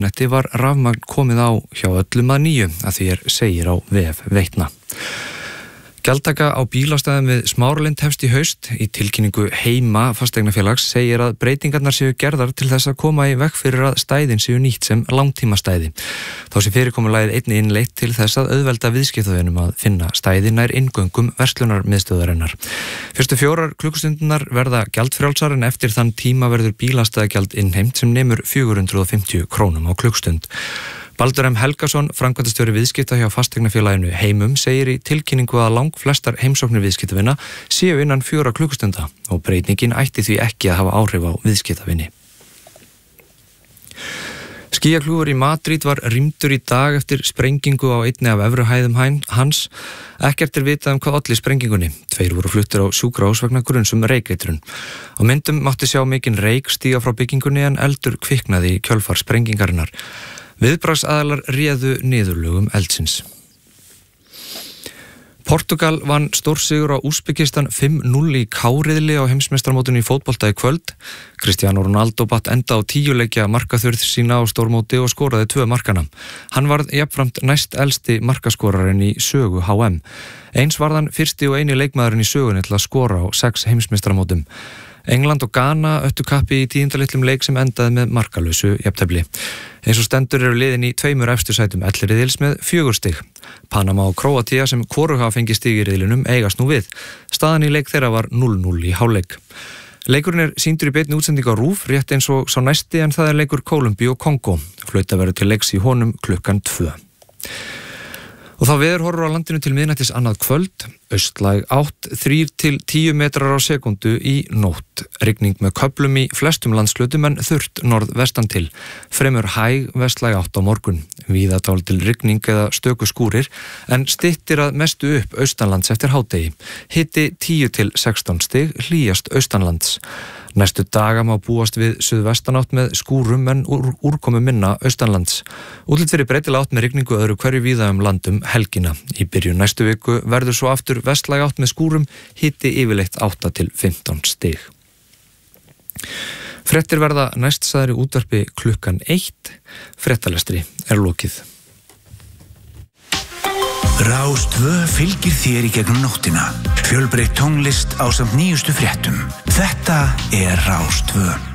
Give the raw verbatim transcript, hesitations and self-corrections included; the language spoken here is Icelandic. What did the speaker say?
Netti var rafmagn komið á hjá öllum að nýju, að því er segir á vef Veitna. Gjaldtaka á bílastæðum við Smáralind hefst í haust. Í tilkynningu Heima fasteignafélags segir að breytingarnar séu gerðar til þess að koma í veg fyrir að stæðin séu nýtt sem langtímastæði. Þá sé fyrirkomulagið einnig innleitt til þess að auðvelda viðskiptavinum að finna stæði nær inngöngum verslunarmiðstöðvarinnar. Fyrstu fjórar klukkustundirnar verða gjaldfrjálsar en eftir þann tíma verður bílastæðagjald innheimt sem nemur fjögur hundruð og fimmtíu krónum á klukkustund. Baldur M. Helgason, framkvæmdastjóri viðskipta hjá fasteignafélaginu Heimum, segir í tilkynningu að langflestar heimsóknir viðskiptavina séu innan fjóra klukkustunda og breytingin ætti því ekki að hafa áhrif á viðskiptavinni. Skýjakljúfur í Madríd var rýmdur í dag eftir sprengingu á einni af efru hæðum hans. Ekkert er vitað um hvað olli sprengingunni. Tveir voru fluttir á sjúkrahús vegna gruns um reykeitrun. Á myndum mátti sjá mikinn reyk stíga frá byggingunni en eldur kviknaði í kjölfar sprengingarinnar. Viðbragðsaðilar réðu niðurlögum eldsins. Portugal vann stórsigur á Úsbekistan fimm núll í K-riðli á heimsmeistarmótinu í fótbolta í kvöld. Cristiano Ronaldo batt enda á tíu leikja markaþurrð sína á stórmóti og skoraði tvö markana. Hann varð jafnframt næst elsti markaskorarinn í sögu H M. Eins varð hann fyrsti og eini leikmaðurinn í sögunni til að skora á sex heimsmeistarmótum. England og Ghana öttu kappi í tíundalitlum leik sem endaði með markalausu jafntefli. Eins og stendur eru liðin í tveimur efstu sætum elliriðils með fjögur stig. Panama og Króatía sem hvorug hafa fengið stig í riðlinum eigast nú við. Staðan í leik þeirra var núll núll í hálfleik. Leikurinn er sýndur í beinni útsendingu á RÚV rétt eins og sá næsti en það er leikur Kólumbíu og Kongó. Flautað verður til leiks í honum klukkan tvö. Og þá veðurhorfur á landinu til miðnættis annað kvöld, austlæg átt, þrír til tíu metrar á sekundu í nótt. Rigning með köflum í flestum landshlutum en þurrt norðvestan til. Fremur hæg vestlæg átt á morgun. Víða dálítil rigning eða stöku skúrir, en styttir að mestu upp austanlands eftir hádegi. Hiti tíu til sextán stig, hlýjast austanlands. Næstu daga má búast við suðvestanátt með skúrum en úr, úrkomu minna austanlands. Útlit fyrir breytilega átt með rigningu öðru hverju víða um landum helgina. Í byrjun næstu viku verður svo aftur vestlæg átt með skúrum, hiti yfirleitt átta til fimmtán stig. Fréttir verða næst sagðir í útvarpi klukkan eitt. Fréttalestri er lokið. Rás tvö fylgir þér í gegnum nóttina. Fjölbreytt tónlist ásamt nýjustu fréttum. Þetta er Rás tvö.